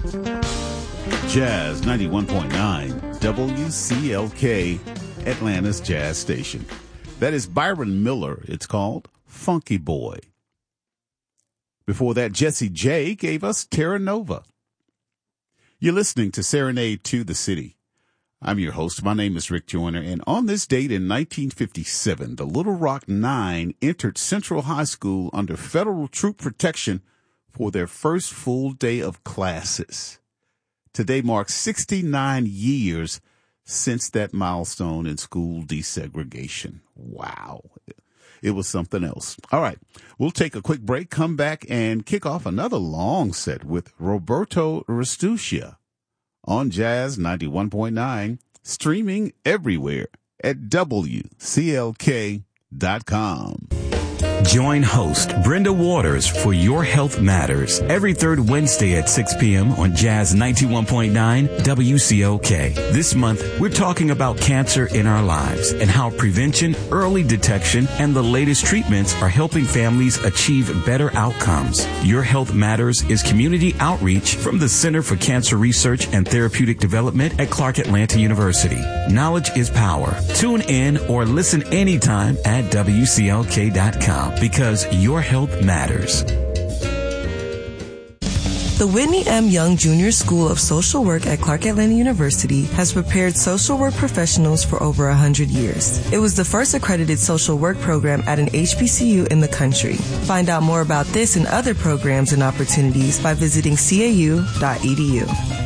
Jazz 91.9 WCLK, Atlanta's jazz station. That is Byron Miller. It's called Funky Boy. Before that, Jesse J gave us Terra Nova. You're listening to Serenade to the City. I'm your host. My name is Rick Joyner, and on this date in 1957, the Little Rock Nine entered Central High School under federal troop protection for their first full day of classes. Today marks 69 years since that milestone in school desegregation. Wow. It was something else. All right. We'll take a quick break, come back, and kick off another long set with Roberto Restuccia on Jazz 91.9, streaming everywhere at WCLK.com. Join host Brenda Waters for Your Health Matters every third Wednesday at 6 p.m. on Jazz 91.9 WCOK. This month, we're talking about cancer in our lives and how prevention, early detection, and the latest treatments are helping families achieve better outcomes. Your Health Matters is community outreach from the Center for Cancer Research and Therapeutic Development at Clark Atlanta University. Knowledge is power. Tune in or listen anytime at WCLK.com. Because your health matters. The Whitney M. Young Jr. School of Social Work at Clark Atlanta University has prepared social work professionals for over 100 years. It was the first accredited social work program at an HBCU in the country. Find out more about this and other programs and opportunities by visiting cau.edu.